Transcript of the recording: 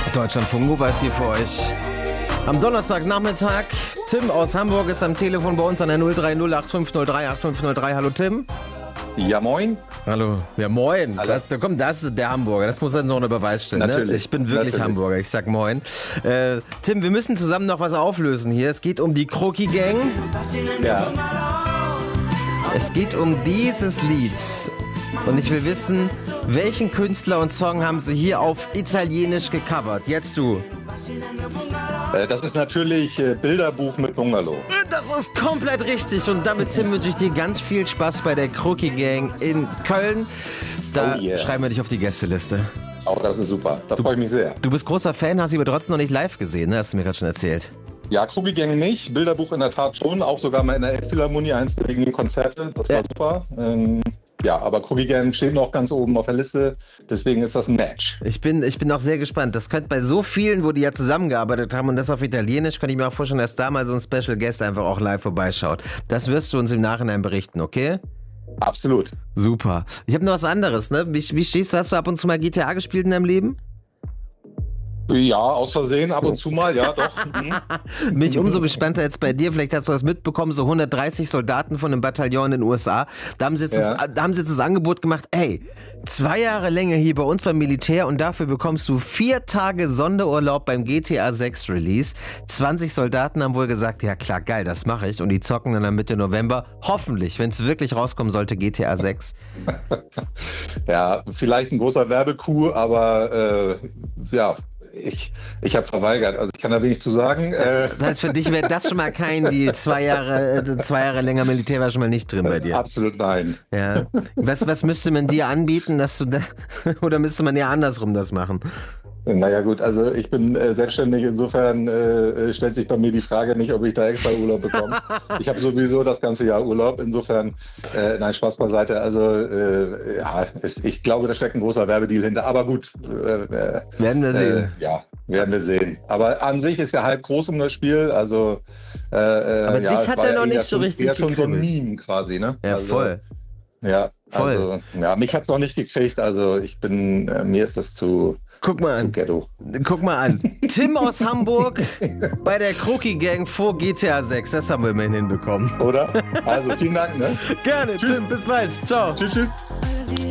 Deutschlandfunk Nova ist hier für euch. Am Donnerstagnachmittag, Tim aus Hamburg ist am Telefon bei uns an der 03085038503. Hallo Tim. Ja, moin. Hallo. Ja, moin. Das ist der Hamburger. Das muss dann noch eine Beweis stellen. Ne? Ich bin wirklich Hamburger. Ich sag moin. Tim, wir müssen zusammen noch was auflösen hier. Es geht um die Kroki Gang. Ja. Es geht um dieses Lied. Und ich will wissen, welchen Künstler und Song haben sie hier auf Italienisch gecovert? Jetzt du. Das ist natürlich Bilderbuch mit Bungalow. Das ist komplett richtig. Und damit, Tim, wünsche ich dir ganz viel Spaß bei der Kroki Gang in Köln. Da schreiben wir dich auf die Gästeliste. Auch das ist super. Da freue ich mich sehr. Du bist großer Fan, hast sie aber trotzdem noch nicht live gesehen, ne? Hast du mir gerade schon erzählt. Ja, Kroki Gang nicht. Bilderbuch in der Tat schon. Auch sogar mal in der Elbphilharmonie, eins der wenigen Konzerte. Das war super. Ja, aber Kroki Gang steht noch ganz oben auf der Liste, deswegen ist das ein Match. Ich bin auch sehr gespannt. Das könnte bei so vielen, wo die ja zusammengearbeitet haben und das auf Italienisch, könnte ich mir auch vorstellen, dass da mal so ein Special Guest einfach auch live vorbeischaut. Das wirst du uns im Nachhinein berichten, okay? Absolut. Super. Ich habe noch was anderes, ne? Wie stehst du? Hast du ab und zu mal GTA gespielt in deinem Leben? Ja, aus Versehen, ab und zu mal, ja, doch. Bin ich umso gespannter jetzt bei dir. Vielleicht hast du das mitbekommen, so 130 Soldaten von einem Bataillon in den USA. Da haben sie jetzt, das Angebot gemacht, ey, 2 Jahre länger hier bei uns beim Militär und dafür bekommst du 4 Tage Sonderurlaub beim GTA 6 Release. 20 Soldaten haben wohl gesagt, ja klar, geil, das mache ich. Und die zocken dann Mitte November, hoffentlich, wenn es wirklich rauskommen sollte, GTA 6. Ja, vielleicht ein großer Werbecoup, aber ja. Ich habe verweigert, also ich kann da wenig zu sagen. Das heißt, für dich wäre das schon mal die 2 Jahre länger Militär war schon mal nicht drin bei dir. Absolut nein. Ja. Was müsste man dir anbieten, dass du oder müsste man eher andersrum das machen? Naja gut, also ich bin selbstständig, insofern stellt sich bei mir die Frage nicht, ob ich da extra Urlaub bekomme. Ich habe sowieso das ganze Jahr Urlaub, insofern, nein, Spaß beiseite. Also ich glaube, da steckt ein großer Werbedeal hinter, aber gut. Werden wir sehen. Ja, werden wir sehen. Aber an sich ist ja halb groß um das Spiel, also aber dich hat er noch nicht so richtig gekriegt. Ja, schon so ein Meme quasi, ne? Ja, also, voll. Ja, voll. Also, ja, mich hat es noch nicht gekriegt, also mir ist das zu Ghetto. Guck mal an. Tim aus Hamburg bei der Kroki Gang vor GTA 6. Das haben wir immerhin hinbekommen. Oder? Also vielen Dank, ne? Gerne, tschüss. Tim, bis bald. Ciao. Tschüss.